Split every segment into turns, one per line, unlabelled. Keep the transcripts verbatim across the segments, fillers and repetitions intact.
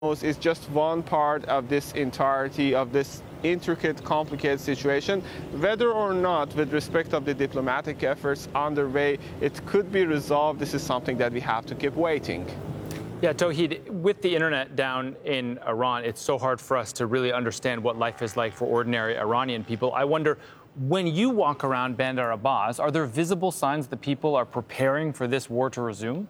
is just one part of this entirety of this intricate, complicated situation. Whether or not, with respect of the diplomatic efforts underway, it could be resolved, this is something that we have to keep waiting.
Yeah, Tauhid, with the internet down in Iran, it's so hard for us to really understand what life is like for ordinary Iranian people. I wonder, when you walk around Bandar Abbas, are there visible signs that people are preparing for this war to resume?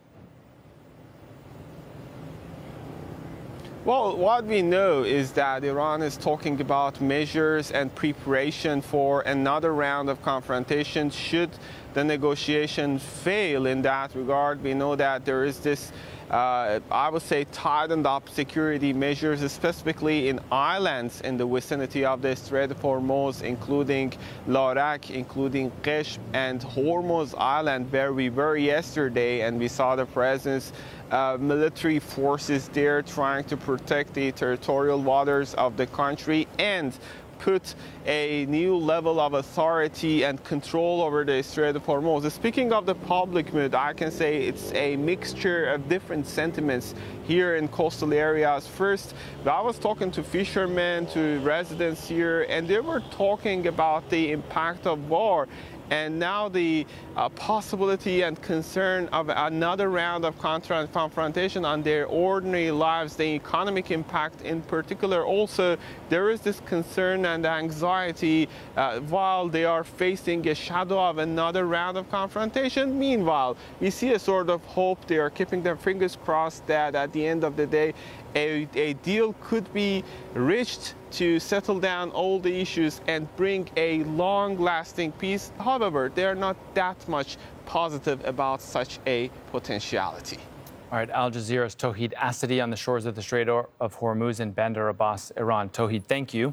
Well, what we know is that Iran is talking about measures and preparation for another round of confrontation should the negotiation fail in that regard. We know that there is this, uh, I would say, tightened up security measures, specifically in islands in the vicinity of the Strait of Hormuz, including Larak, including Qeshm and Hormuz Island, where we were yesterday, and we saw the presence Uh, military forces there trying to protect the territorial waters of the country and put a new level of authority and control over the Strait of Hormuz. Speaking of the public mood, I can say it's a mixture of different sentiments here in coastal areas. First, I was talking to fishermen, to residents here, and they were talking about the impact of war. And now the uh, possibility and concern of another round of contra- confrontation on their ordinary lives, the economic impact in particular. Also, there is this concern and anxiety uh, while they are facing a shadow of another round of confrontation. Meanwhile, we see a sort of hope. They are keeping their fingers crossed that at the end of the day, a, a deal could be reached to settle down all the issues and bring a long-lasting peace. However, they are not that much positive about such a potentiality.
All right, Al Jazeera's Tauhid Asadi on the shores of the Strait of Hormuz in Bandar Abbas, Iran. Tauhid, thank you.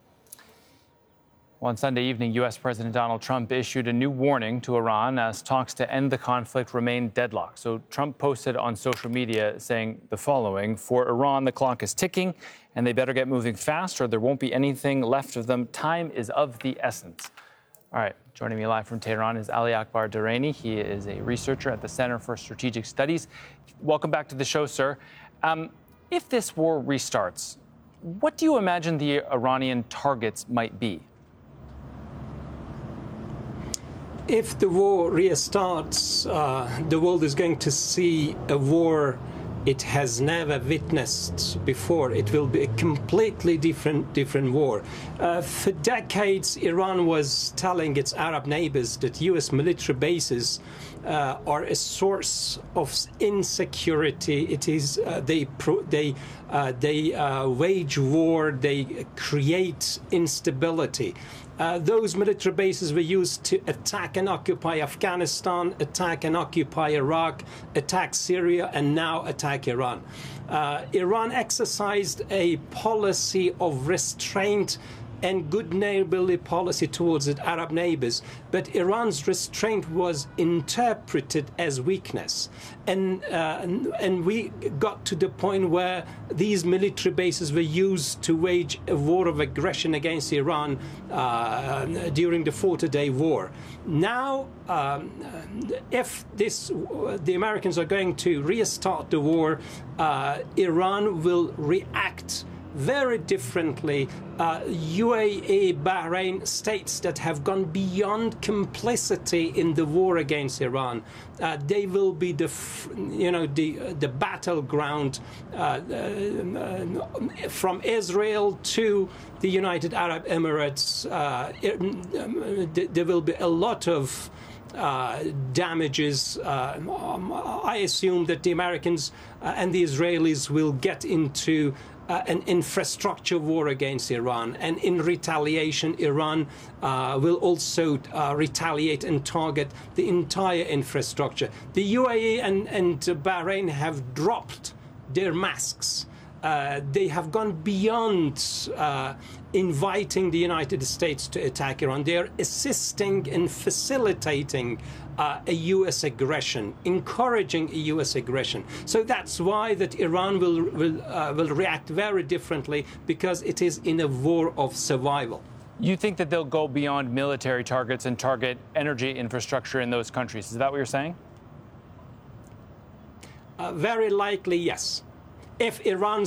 Well, on Sunday evening, U S President Donald Trump issued a new warning to Iran as talks to end the conflict remain deadlocked. So Trump posted on social media saying the following: "For Iran, the clock is ticking, and they better get moving fast or there won't be anything left of them. Time is of the essence." All right, joining me live from Tehran is Ali Akbar Durrani. He is a researcher at the Center for Strategic Studies. Welcome back to the show, sir. Um, if this war restarts, what do you imagine the Iranian targets might be?
If the war restarts, uh, the world is going to see a war it has never witnessed before. It will be a completely different, different war. Uh, for decades, Iran was telling its Arab neighbors that U S military bases uh, are a source of insecurity. It is uh, they pro they uh, they uh, wage war. They create instability. Uh, those military bases were used to attack and occupy Afghanistan, attack and occupy Iraq, attack Syria, and now attack Iran. Uh, Iran exercised a policy of restraint and good neighborly policy towards its Arab neighbors, but Iran's restraint was interpreted as weakness. And, uh, and, and we got to the point where these military bases were used to wage a war of aggression against Iran uh, during the forty-day war. Now, um, if this, the Americans are going to restart the war, uh, Iran will react very differently. Uh, U A E, Bahrain, states that have gone beyond complicity in the war against Iran. Uh, they will be the, you know, the the battleground uh, uh, from Israel to the United Arab Emirates. Uh, it, there will be a lot of Uh, damages. Uh, um, I assume that the Americans uh, and the Israelis will get into uh, an infrastructure war against Iran. And in retaliation, Iran uh, will also uh, retaliate and target the entire infrastructure. The U A E and, and Bahrain have dropped their masks. Uh, they have gone beyond uh, inviting the United States to attack Iran. They are assisting and facilitating uh, a U S aggression, encouraging a U S aggression. So that's why that Iran will will, uh, will react very differently, because it is in a war of survival.
You think that they'll go beyond military targets and target energy infrastructure in those countries? Is that what you're saying?
Uh, very likely, yes. If Iran's